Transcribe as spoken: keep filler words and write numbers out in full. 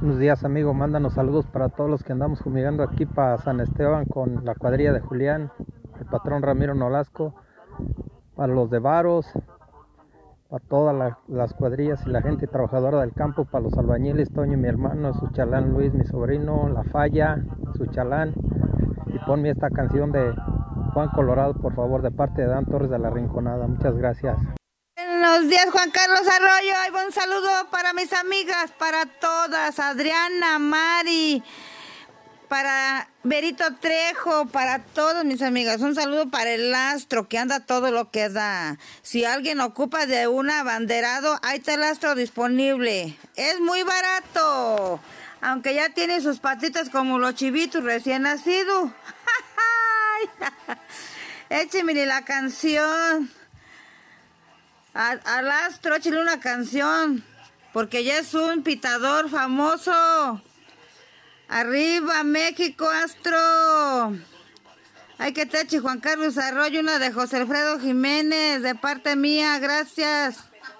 Buenos días, amigo. Mándanos saludos para todos los que andamos fumigando aquí para San Esteban con la cuadrilla de Julián, el patrón Ramiro Nolasco, para los de Varos, para todas la, las cuadrillas y la gente trabajadora del campo, para los albañiles, Toño, mi hermano, su chalán Luis, mi sobrino, La Falla, su chalán. Y ponme esta canción de Juan Colorado, por favor, de parte de Dan Torres de la Rinconada. Muchas gracias. Buenos días, Juan Carlos Arroyo. Hay un saludo para mis amigas, para todas, Adriana, Mari, para Berito Trejo, para todas mis amigas. Un saludo para el Astro, que anda todo lo que da. Si alguien ocupa de un abanderado, ahí está el Astro disponible. Es muy barato, aunque ya tiene sus patitas como los chivitos recién nacidos. Écheme la canción. Al, al Astro, échale una canción, porque ya es un pitador famoso. Arriba, México, Astro. Hay que te eche Juan Carlos Arroyo, una de José Alfredo Jiménez, de parte mía, gracias.